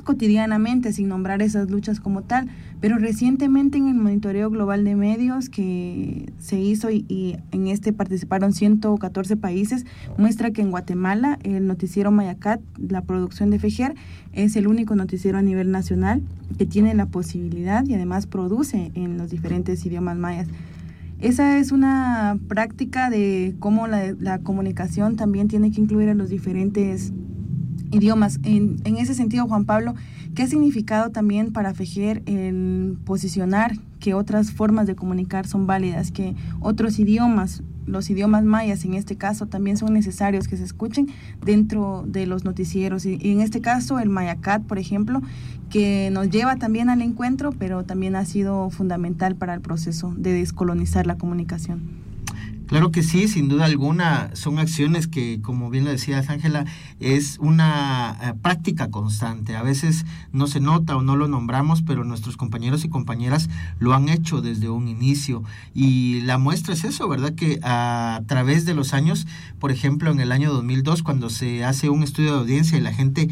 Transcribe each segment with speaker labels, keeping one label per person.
Speaker 1: vivimos cotidianamente sin nombrar esas luchas como tal, pero recientemente en el monitoreo global de medios que se hizo y en este participaron 114 países, muestra que en Guatemala el noticiero Mayacat, la producción de FEJER, es el único noticiero a nivel nacional que tiene la posibilidad y además produce en los diferentes idiomas mayas. Esa es una práctica de cómo la comunicación también tiene que incluir a los diferentes idiomas. En ese sentido, Juan Pablo, ¿qué ha significado también para FEJER el posicionar que otras formas de comunicar son válidas, que otros idiomas, los idiomas mayas en este caso, también son necesarios que se escuchen dentro de los noticieros? Y en este caso el Mayacat, por ejemplo, que nos lleva también al encuentro, pero también ha sido fundamental para el proceso de descolonizar la comunicación.
Speaker 2: Claro que sí, sin duda alguna, son acciones que, como bien lo decías, Ángela, es una práctica constante. A veces no se nota o no lo nombramos, pero nuestros compañeros y compañeras lo han hecho desde un inicio. Y la muestra es eso, ¿verdad? Que a través de los años, por ejemplo, en el año 2002, cuando se hace un estudio de audiencia y la gente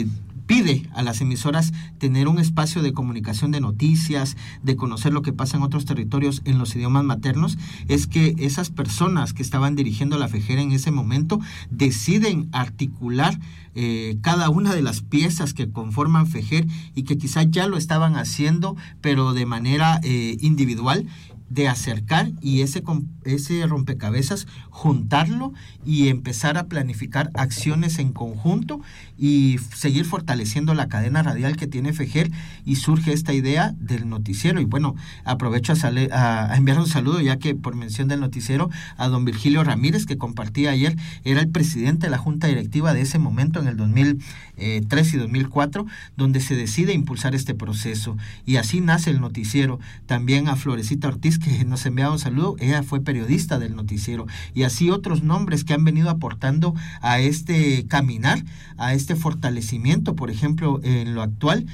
Speaker 2: pide a las emisoras tener un espacio de comunicación de noticias, de conocer lo que pasa en otros territorios en los idiomas maternos, es que esas personas que estaban dirigiendo la FEJER en ese momento deciden articular cada una de las piezas que conforman FEJER y que quizás ya lo estaban haciendo, pero de manera individual, de acercar y ese rompecabezas, juntarlo y empezar a planificar acciones en conjunto y seguir fortaleciendo la cadena radial que tiene FEJER, y surge esta idea del noticiero. Y bueno, aprovecho a enviar un saludo, ya que por mención del noticiero, a don Virgilio Ramírez, que compartía ayer, era el presidente de la junta directiva de ese momento en el 2003 y 2004, donde se decide impulsar este proceso, y así nace el noticiero. También a Florecita Ortiz, que nos enviaba un saludo, ella fue periodista del noticiero, y así otros nombres que han venido aportando a este caminar, a este fortalecimiento. Por ejemplo, en lo actual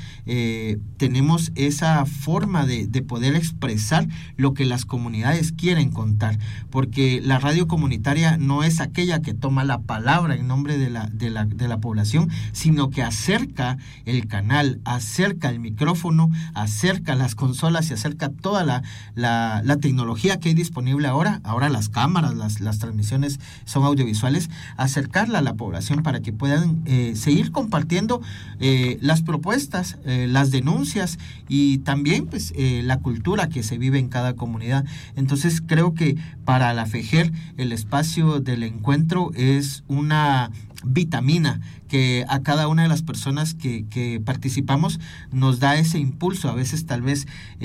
Speaker 2: tenemos esa forma de poder expresar lo que las comunidades quieren contar, porque la radio comunitaria no es aquella que toma la palabra en nombre de la población, sino que acerca el canal, acerca el micrófono, acerca las consolas y acerca toda la tecnología que hay disponible ahora las cámaras, las transmisiones son audiovisuales, acercarla a la población para que puedan seguir compartiendo las propuestas, las denuncias y también pues la cultura que se vive en cada comunidad. Entonces creo que para la FEJER el espacio del encuentro es una vitamina que a cada una de las personas que participamos nos da ese impulso. A veces tal vez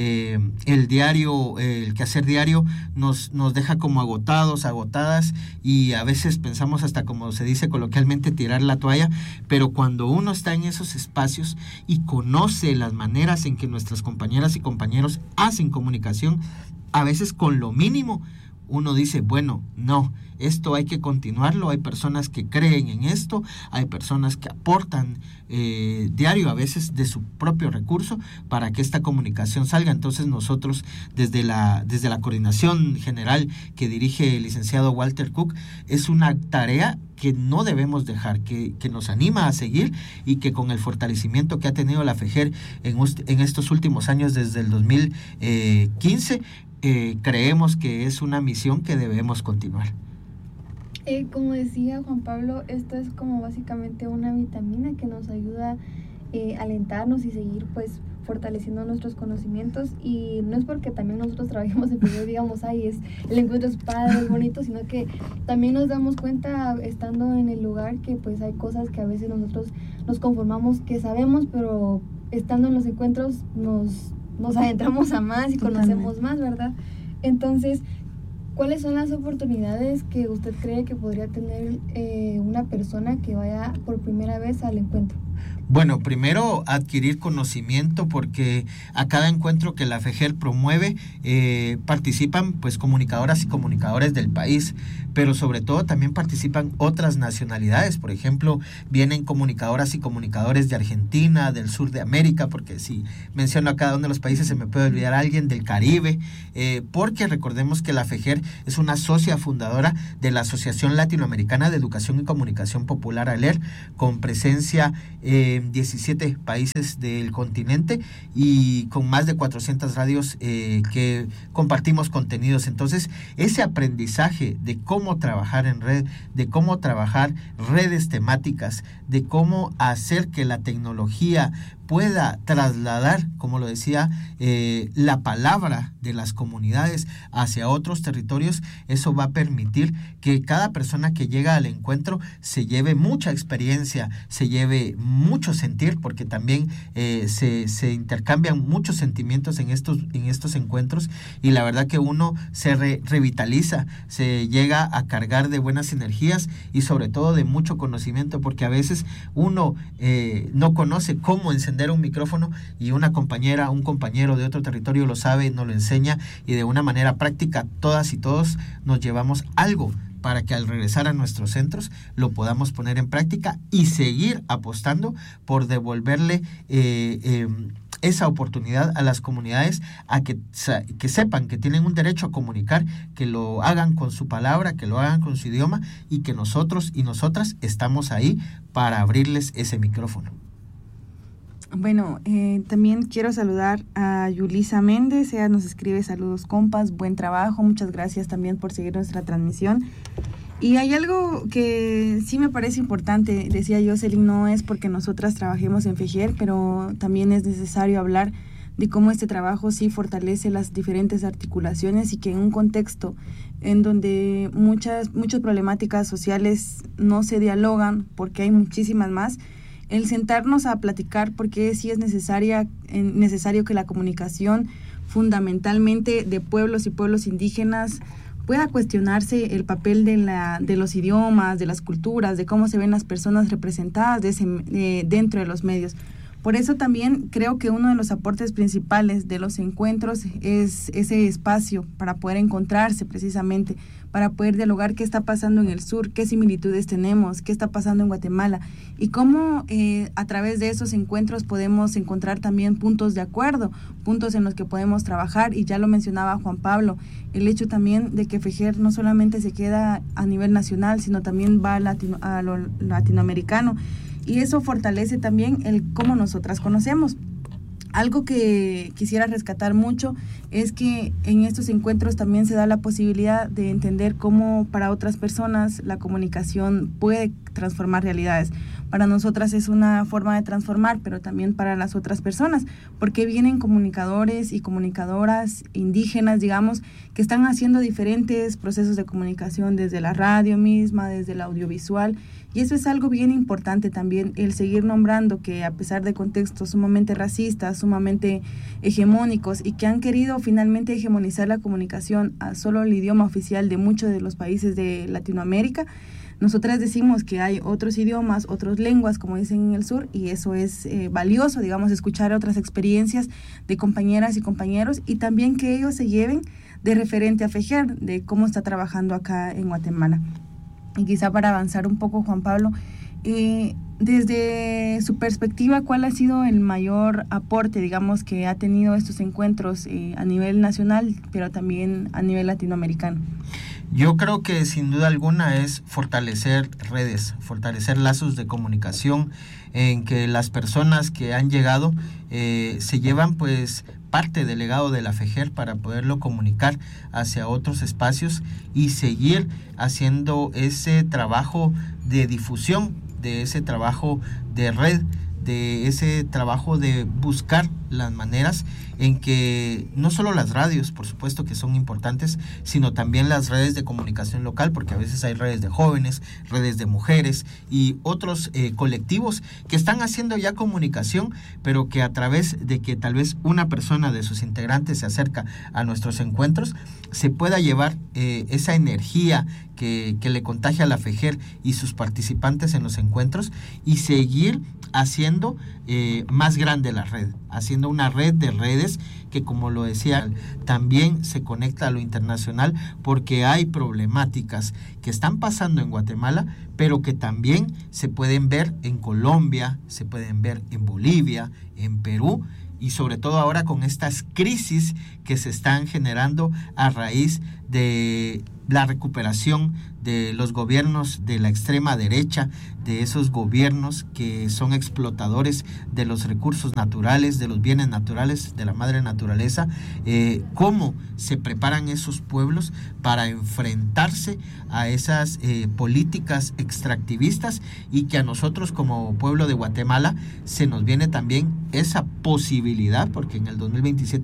Speaker 2: el diario, el quehacer diario nos deja como agotadas, y a veces pensamos hasta, como se dice coloquialmente, tirar la toalla, pero cuando uno está en esos espacios y conoce las maneras en que nuestras compañeras y compañeros hacen comunicación, a veces con lo mínimo uno dice, bueno, no, esto hay que continuarlo. Hay personas que creen en esto, hay personas que aportan diario, a veces de su propio recurso, para que esta comunicación salga. Entonces nosotros, desde la coordinación general que dirige el licenciado Walter Cook, es una tarea que no debemos dejar, que nos anima a seguir, y que con el fortalecimiento que ha tenido la FEJER en estos últimos años, desde el 2015, creemos que es una misión que debemos continuar.
Speaker 3: Como decía Juan Pablo, esto es como básicamente una vitamina que nos ayuda a alentarnos y seguir pues fortaleciendo nuestros conocimientos. Y no es porque también nosotros trabajemos en FEJER, digamos, el encuentro es padre, es bonito, sino que también nos damos cuenta, estando en el lugar, que pues hay cosas que a veces nosotros nos conformamos que sabemos, pero estando en los encuentros nos adentramos a más y conocemos más, ¿verdad? Entonces, ¿cuáles son las oportunidades que usted cree que podría tener una persona que vaya por primera vez al encuentro?
Speaker 2: Bueno, primero adquirir conocimiento, porque a cada encuentro que la FEJER promueve participan pues comunicadoras y comunicadores del país, pero sobre todo también participan otras nacionalidades. Por ejemplo, vienen comunicadoras y comunicadores de Argentina, del sur de América, porque si menciono a cada uno de los países se me puede olvidar alguien, del Caribe, porque recordemos que la FEJER es una socia fundadora de la Asociación Latinoamericana de Educación y Comunicación Popular, ALER, con presencia en 17 países del continente y con más de 400 radios que compartimos contenidos. Entonces, ese aprendizaje de cómo trabajar en red, de cómo trabajar redes temáticas, de cómo hacer que la tecnología pueda trasladar, como lo decía, la palabra de las comunidades hacia otros territorios, eso va a permitir que cada persona que llega al encuentro se lleve mucha experiencia, se lleve mucho sentir, porque también se intercambian muchos sentimientos en estos encuentros, y la verdad que uno se revitaliza, se llega a cargar de buenas energías y sobre todo de mucho conocimiento, porque a veces uno no conoce cómo encender un micrófono y una compañera, un compañero de otro territorio lo sabe, nos lo enseña, y de una manera práctica todas y todos nos llevamos algo para que al regresar a nuestros centros lo podamos poner en práctica y seguir apostando por devolverle esa oportunidad a las comunidades, a que sepan que tienen un derecho a comunicar, que lo hagan con su palabra, que lo hagan con su idioma, y que nosotros y nosotras estamos ahí para abrirles ese micrófono.
Speaker 1: Bueno, también quiero saludar a Yulisa Méndez. Ella nos escribe: saludos compas, buen trabajo, muchas gracias también por seguir nuestra transmisión. Y hay algo que sí me parece importante, decía Jocelyn, no es porque nosotras trabajemos en FEJER, pero también es necesario hablar de cómo este trabajo sí fortalece las diferentes articulaciones, y que en un contexto en donde muchas problemáticas sociales no se dialogan, porque hay muchísimas más, el sentarnos a platicar, porque sí es necesario que la comunicación, fundamentalmente de pueblos y pueblos indígenas, pueda cuestionarse el papel de los idiomas, de las culturas, de cómo se ven las personas representadas dentro de los medios. Por eso también creo que uno de los aportes principales de los encuentros es ese espacio para poder encontrarse, precisamente, para poder dialogar qué está pasando en el sur, qué similitudes tenemos, qué está pasando en Guatemala, y cómo a través de esos encuentros podemos encontrar también puntos de acuerdo, puntos en los que podemos trabajar. Y ya lo mencionaba Juan Pablo, el hecho también de que FEJER no solamente se queda a nivel nacional, sino también va a lo latinoamericano, y eso fortalece también el cómo nosotras conocemos. Algo que quisiera rescatar mucho es que en estos encuentros también se da la posibilidad de entender cómo para otras personas la comunicación puede transformar realidades. Para nosotras es una forma de transformar, pero también para las otras personas, porque vienen comunicadores y comunicadoras indígenas, digamos, que están haciendo diferentes procesos de comunicación, desde la radio misma, desde el audiovisual, y eso es algo bien importante también, el seguir nombrando que a pesar de contextos sumamente racistas, sumamente hegemónicos, y que han querido finalmente hegemonizar la comunicación a solo el idioma oficial de muchos de los países de Latinoamérica, nosotras decimos que hay otros idiomas, otras lenguas, como dicen en el sur, y eso es valioso, digamos, escuchar otras experiencias de compañeras y compañeros, y también que ellos se lleven de referente a FEJER, de cómo está trabajando acá en Guatemala. Y quizá para avanzar un poco, Juan Pablo, desde su perspectiva, ¿cuál ha sido el mayor aporte, digamos, que ha tenido estos encuentros a nivel nacional, pero también a nivel latinoamericano?
Speaker 2: Yo creo que sin duda alguna es fortalecer redes, fortalecer lazos de comunicación, en que las personas que han llegado se llevan pues parte del legado de la FEJER para poderlo comunicar hacia otros espacios y seguir haciendo ese trabajo de difusión, de ese trabajo de red, de ese trabajo de buscar las maneras en que no solo las radios, por supuesto que son importantes, sino también las redes de comunicación local, porque a veces hay redes de jóvenes, redes de mujeres y otros colectivos que están haciendo ya comunicación, pero que a través de que tal vez una persona de sus integrantes se acerca a nuestros encuentros, se pueda llevar esa energía que le contagia a la FEJER y sus participantes en los encuentros, y seguir haciendo más grande la red, haciendo una red de redes que, como lo decía, también se conecta a lo internacional, porque hay problemáticas que están pasando en Guatemala, pero que también se pueden ver en Colombia, se pueden ver en Bolivia, en Perú, y sobre todo ahora con estas crisis que se están generando a raíz de la recuperación de los gobiernos de la extrema derecha, de esos gobiernos que son explotadores de los recursos naturales, de los bienes naturales, de la madre naturaleza, cómo se preparan esos pueblos para enfrentarse a esas políticas extractivistas, y que a nosotros como pueblo de Guatemala se nos viene también esa posibilidad, porque en el 2027